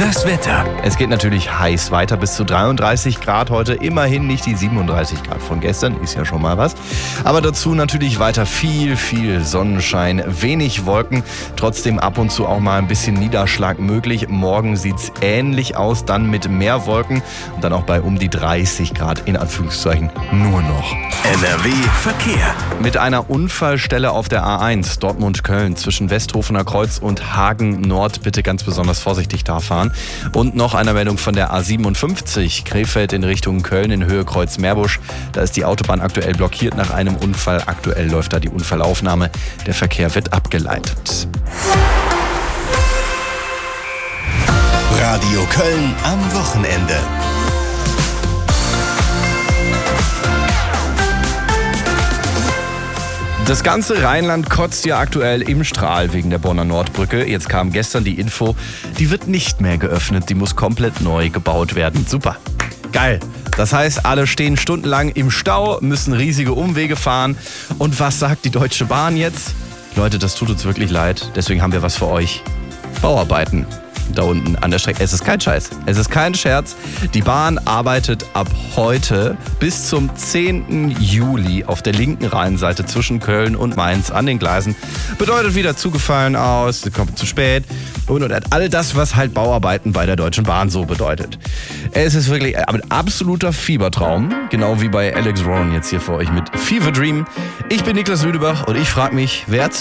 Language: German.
Das Wetter. Es geht natürlich heiß weiter, bis zu 33 Grad heute. Immerhin nicht die 37 Grad von gestern, ist ja schon mal was. Aber dazu natürlich weiter viel Sonnenschein, wenig Wolken. Trotzdem ab und zu auch mal ein bisschen Niederschlag möglich. Morgen sieht's ähnlich aus, dann mit mehr Wolken und dann auch bei um die 30 Grad in Anführungszeichen nur noch. NRW Verkehr. Mit einer Unfallstelle auf der A1 Dortmund-Köln zwischen Westhofener Kreuz und Hagen Nord bitte ganz besonders vorsichtig da fahren. Und noch eine Meldung von der A57 Krefeld in Richtung Köln in Höhe Kreuz-Meerbusch. Da ist die Autobahn aktuell blockiert nach einem Unfall. Aktuell läuft da die Unfallaufnahme. Der Verkehr wird abgeleitet. Radio Köln am Wochenende. Das ganze Rheinland kotzt ja aktuell im Strahl wegen der Bonner Nordbrücke. Jetzt kam gestern die Info, die wird nicht mehr geöffnet, die muss komplett neu gebaut werden. Super, geil. Das heißt, alle stehen stundenlang im Stau, müssen riesige Umwege fahren. Und was sagt die Deutsche Bahn jetzt? Leute, das tut uns wirklich leid, deswegen haben wir was für euch. Bauarbeiten. Da unten an der Strecke. Es ist kein Scheiß. Es ist kein Scherz. Die Bahn arbeitet ab heute bis zum 10. Juli auf der linken Rheinseite zwischen Köln und Mainz an den Gleisen. Bedeutet wieder zugefallen aus, kommt zu spät und all das, was halt Bauarbeiten bei der Deutschen Bahn so bedeutet. Es ist wirklich ein absoluter Fiebertraum. Genau wie bei Alex Rowan jetzt hier für euch mit Fever Dream. Ich bin Niklas Lüdebach und ich frage mich, wer